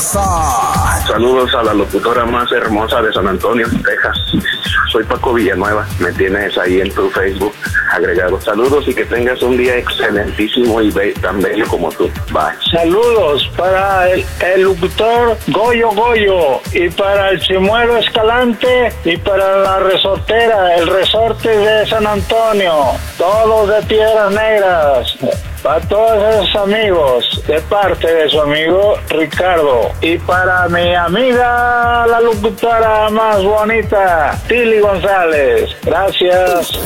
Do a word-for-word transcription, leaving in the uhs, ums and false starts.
WhatsApp. Saludos a la locutora más hermosa de San Antonio, Texas. Soy Paco Villanueva, me tienes ahí en tu Facebook agregado. Saludos y que tengas un día excelentísimo y be- tan bello como tú. Bye. Saludos para el, el locutor Goyo Goyo y para el Chimuelo Escalante y para la resortera, el resorte de San Antonio, todos de Piedras Negras. Para todos esos amigos, de parte de su amigo Ricardo. Y para mi amiga, la locutora más bonita, Tili González. Gracias.